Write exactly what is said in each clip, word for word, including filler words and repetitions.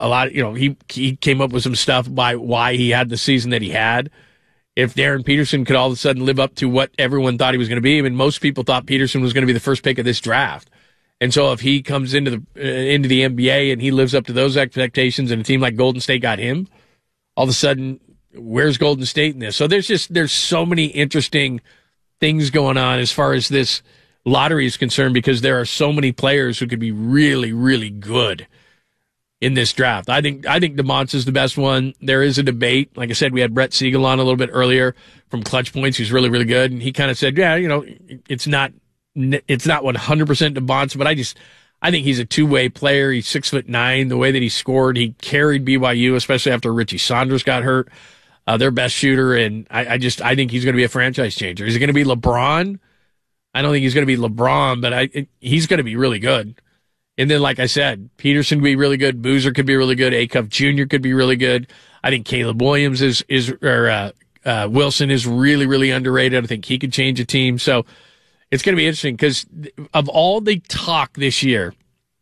a lot, you know, he he came up with some stuff by why he had the season that he had. If Darren Peterson could all of a sudden live up to what everyone thought he was going to be, I mean, most people thought Peterson was going to be the first pick of this draft. And so if he comes into the uh, into the N B A and he lives up to those expectations and a team like Golden State got him, all of a sudden, where's Golden State in this? So there's just, there's so many interesting things going on as far as this lottery is concerned, because there are so many players who could be really, really good in this draft. I think I think DeMonts is the best one. There is a debate. Like I said, we had Brett Siegel on a little bit earlier from Clutch Points, who's really, really good. And he kind of said, yeah, you know, it's not it's not one hundred percent DeMonts, but I just I think he's a two-way player. He's six foot nine. The way that he scored, he carried B Y U, especially after Richie Saunders got hurt, uh, their best shooter. And I, I just I think he's going to be a franchise changer. Is he going to be LeBron? I don't think he's going to be LeBron, but I he's going to be really good. And then, like I said, Peterson could be really good. Boozer could be really good. Acuff Junior could be really good. I think Caleb Williams is, is or uh, uh, Wilson is really, really underrated. I think he could change a team. So it's going to be interesting because of all the talk this year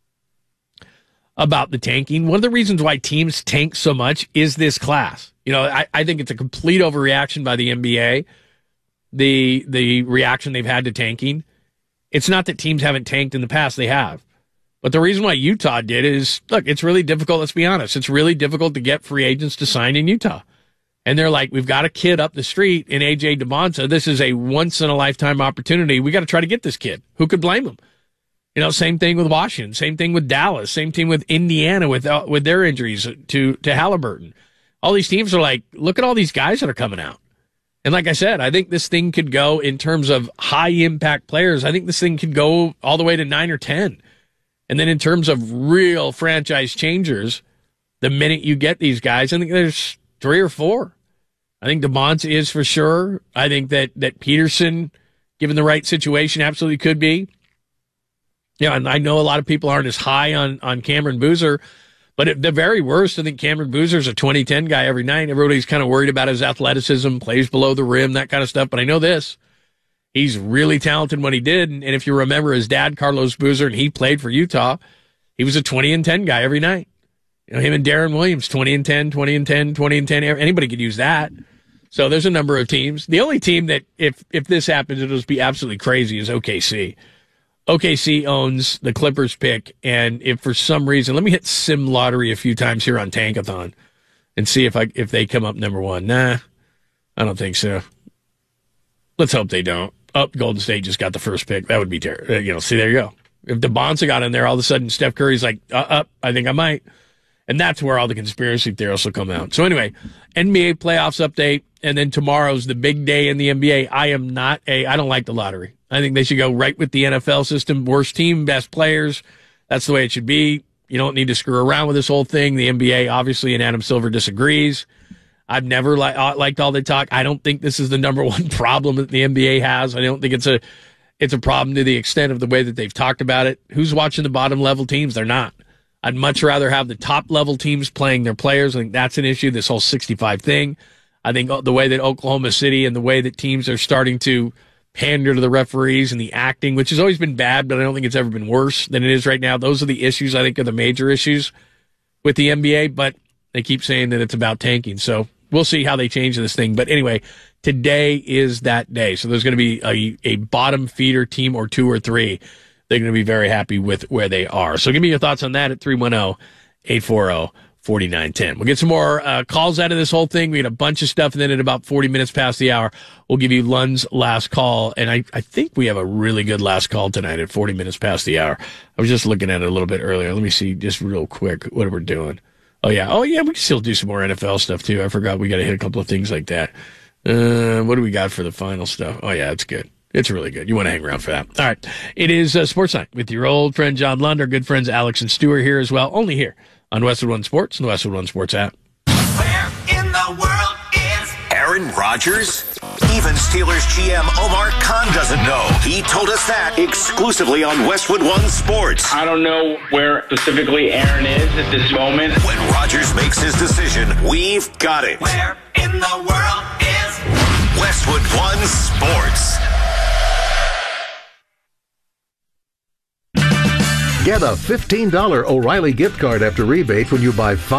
about the tanking, one of the reasons why teams tank so much is this class. You know, I, I think it's a complete overreaction by the N B A, the the reaction they've had to tanking. It's not that teams haven't tanked in the past. They have. But the reason why Utah did is, look, it's really difficult. Let's be honest. It's really difficult to get free agents to sign in Utah. And they're like, we've got a kid up the street in A J DeMonta. This is a once-in-a-lifetime opportunity. We got to try to get this kid. Who could blame him? You know, same thing with Washington. Same thing with Dallas. Same thing with Indiana with uh, with their injuries to, to Halliburton. All these teams are like, look at all these guys that are coming out. And like I said, I think this thing could go, in terms of high-impact players, I think this thing could go all the way to nine or ten. And then in terms of real franchise changers, the minute you get these guys, I think there's three or four. I think DeMonts is for sure. I think that, that Peterson, given the right situation, absolutely could be. Yeah, and I know a lot of people aren't as high on, on Cameron Boozer, but at the very worst, I think Cameron Boozer's a twenty ten guy every night. Everybody's kind of worried about his athleticism, plays below the rim, that kind of stuff. But I know this. He's really talented when he did. And if you remember his dad, Carlos Boozer, and he played for Utah, he was a twenty and ten guy every night. You know, him and Darren Williams, twenty and ten, twenty and ten, twenty and ten. Anybody could use that. So there's a number of teams. The only team that, if, if this happens, it'll just be absolutely crazy, is O K C. O K C owns the Clippers pick. And if for some reason, let me hit Sim Lottery a few times here on Tankathon and see if I, if they come up number one. Nah, I don't think so. Let's hope they don't. Oh, Golden State just got the first pick. That would be terrible. You know, see, there you go. If DeBonta got in there, all of a sudden Steph Curry's like, uh, up, I think I might. And that's where all the conspiracy theories will come out. So anyway, N B A playoffs update, and then tomorrow's the big day in the N B A. I am not a, I don't like the lottery. I think they should go right with the N F L system. Worst team, best players. That's the way it should be. You don't need to screw around with this whole thing. The N B A, obviously, and Adam Silver disagrees. I've never li- liked all the talk. I don't think this is the number one problem that the N B A has. I don't think it's a it's a problem to the extent of the way that they've talked about it. Who's watching the bottom level teams? They're not. I'd much rather have the top level teams playing their players. I think that's an issue, this whole sixty-five thing. I think the way that Oklahoma City and the way that teams are starting to pander to the referees and the acting, which has always been bad, but I don't think it's ever been worse than it is right now. Those are the issues I think are the major issues with the N B A, but they keep saying that it's about tanking. So we'll see how they change this thing. But anyway, today is that day. So there's going to be a, a bottom feeder team or two or three. They're going to be very happy with where they are. So give me your thoughts on that at three one zero, eight four zero, four nine one zero. We'll get some more uh, calls out of this whole thing. We got a bunch of stuff. And then at about forty minutes past the hour, we'll give you Lund's last call. And I, I think we have a really good last call tonight at forty minutes past the hour. I was just looking at it a little bit earlier. Let me see just real quick what we're doing. Oh, yeah. Oh, yeah, we can still do some more N F L stuff, too. I forgot we got to hit a couple of things like that. Uh, what do we got for the final stuff? Oh, yeah, it's good. It's really good. You want to hang around for that. All right. It is uh, Sports Night with your old friend John Lund, our good friends Alex and Stewart here as well, only here on Westwood One Sports and the Westwood One Sports app. Where in the world is Aaron Rodgers? Even Steelers G M Omar Khan doesn't know. He told us that exclusively on Westwood One Sports. I don't know where specifically Aaron is at this moment. When Rodgers makes his decision, we've got it. Where in the world is Westwood One Sports? Get a fifteen dollars O'Reilly gift card after rebate when you buy five